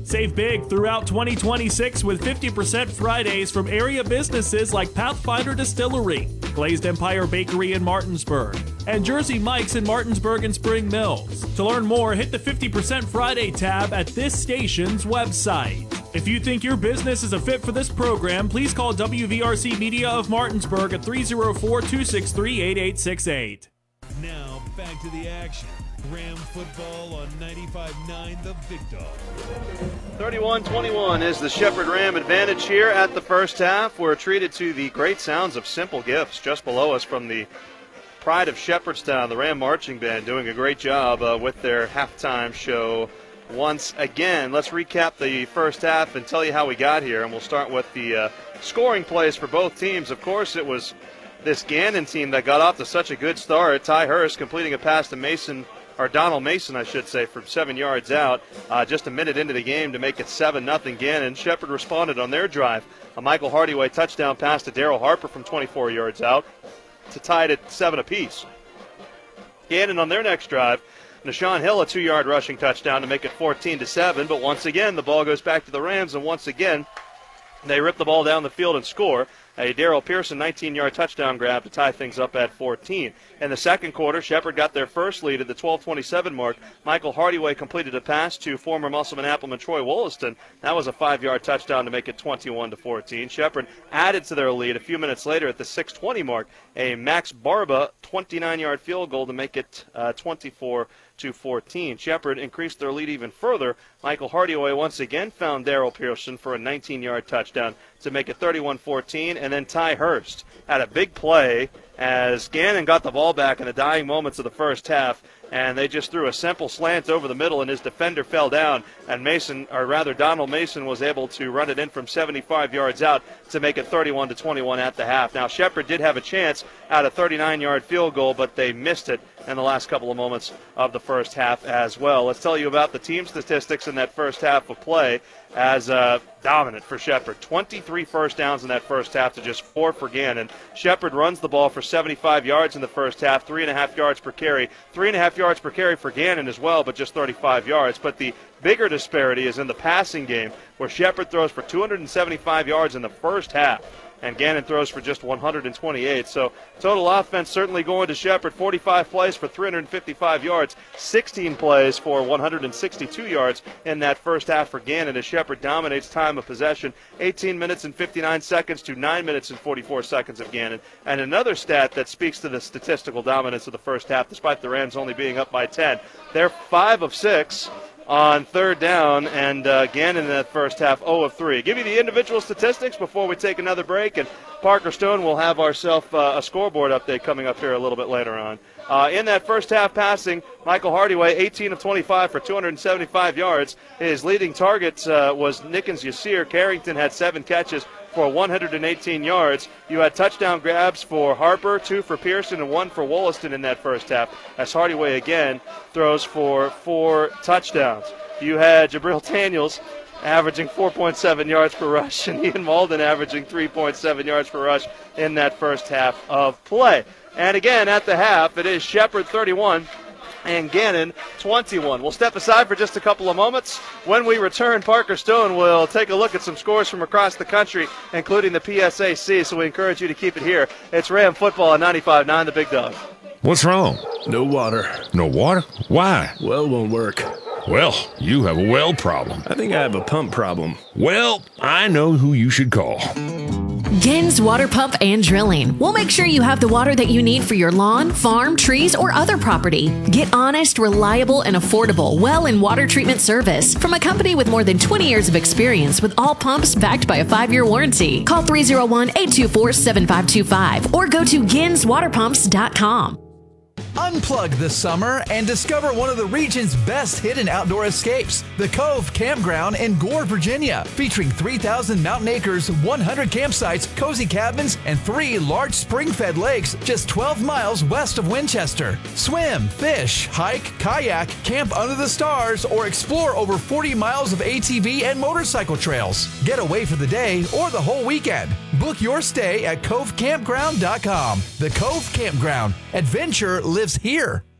Save big throughout 2026 with 50% Fridays from area businesses like Pathfinder Distillery, Glazed Empire Bakery in Martinsburg, and Jersey Mike's in Martinsburg and Spring Mills. To learn more, hit the 50% Friday tab at this station's website. If you think your business is a fit for this program, please call WVRC Media of Martinsburg at 304-263-8868. Now, back to the action. Ram football on 95.9 The Big Dog. 31-21 is the Shepherd Ram advantage here at the first half. We're treated to the great sounds of Simple Gifts just below us from the Pride of Shepherdstown, the Ram Marching Band, doing a great job with their halftime show once again. Let's recap the first half and tell you how we got here, and we'll start with the scoring plays for both teams. Of course, it was this Gannon team that got off to such a good start. Ty Hurst completing a pass to Donald Mason, I should say, from 7 yards out, just a minute into the game to make it 7-0 Gannon. Shepherd responded on their drive. A Michael Hardyway touchdown pass to Daryl Harper from 24 yards out to tie it at 7 apiece. Gannon on their next drive, Nashawn Hill a 2-yard rushing touchdown to make it 14-7, but once again the ball goes back to the Rams, and once again they rip the ball down the field and score. A Darrell Pearson 19-yard touchdown grab to tie things up at 14. In the second quarter, Shepherd got their first lead at the 12:27 mark. Michael Hardyway completed a pass to former Musselman Appleman Troy Wollaston. That was a 5-yard touchdown to make it 21-14. Shepherd added to their lead a few minutes later at the 6:20 mark. A Max Barba 29-yard field goal to make it 24-14. Shepherd increased their lead even further. Michael Hardyway once again found Darrell Pearson for a 19-yard touchdown to make it 31-14, and then Ty Hurst had a big play as Gannon got the ball back in the dying moments of the first half, and they just threw a simple slant over the middle, and his defender fell down, and Donald Mason was able to run it in from 75 yards out to make it 31-21 at the half. Now, Shepherd did have a chance at a 39-yard field goal, but they missed it in the last couple of moments of the first half as well. Let's tell you about the team statistics in that first half of play as dominant for Shepherd. 23 first downs in that first half to just 4 for Gannon. Shepherd runs the ball for 75 yards in the first half, 3.5 yards per carry. 3.5 yards per carry for Gannon as well, but just 35 yards. But the bigger disparity is in the passing game, where Shepherd throws for 275 yards in the first half, and Gannon throws for just 128. So total offense certainly going to Shepherd. 45 plays for 355 yards, 16 plays for 162 yards in that first half for Gannon as Shepherd dominates time of possession. 18 minutes and 59 seconds to 9 minutes and 44 seconds of Gannon. And another stat that speaks to the statistical dominance of the first half, despite the Rams only being up by 10. They're 5 of 6 on third down, and Gannon in that first half 0 of 3. Give you the individual statistics before we take another break, and Parker Stone will have ourselves a scoreboard update coming up here a little bit later on. In that first half passing, Michael Hardyway 18 of 25 for 275 yards. His leading target was Nickens Yasir. Carrington had 7 catches for 118 yards. You had touchdown grabs for Harper, 2 for Pearson, and 1 for Wollaston in that first half, as Hardyway again throws for 4 touchdowns. You had Jabril Daniels averaging 4.7 yards per rush, and Ian Malden averaging 3.7 yards per rush in that first half of play. And again, at the half, it is Shepherd 31 and Gannon 21. We'll step aside for just a couple of moments. When we return, Parker Stone will take a look at some scores from across the country, including the PSAC, so we encourage you to keep it here. It's Ram Football on 95.9 The Big Dog. What's wrong? No water. No water? Why? Well won't work. Well, you have a well problem. I think I have a pump problem. Well, I know who you should call. Gins Water Pump and Drilling. We'll make sure you have the water that you need for your lawn, farm, trees, or other property. Get honest, reliable, and affordable well and water treatment service from a company with more than 20 years of experience with all pumps backed by a 5-year warranty. Call 301-824-7525 or go to ginswaterpumps.com. Unplug this summer and discover one of the region's best hidden outdoor escapes, the Cove Campground in Gore, Virginia, featuring 3,000 mountain acres, 100 campsites, cozy cabins, and 3 large spring-fed lakes just 12 miles west of Winchester. Swim, fish, hike, kayak, camp under the stars, or explore over 40 miles of ATV and motorcycle trails. Get away for the day or the whole weekend. Book your stay at covecampground.com. The Cove Campground. Adventure lives here.